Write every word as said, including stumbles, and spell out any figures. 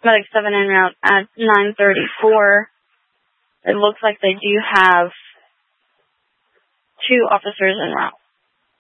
Medic seven en route at nine thirty-four. It looks like they do have two officers en route.